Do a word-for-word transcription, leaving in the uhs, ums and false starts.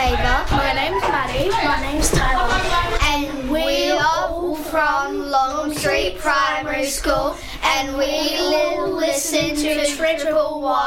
Ava. My name's Maddie. My name's Tyler. And we are all from Long Street Primary School, and we listen to Triple Y.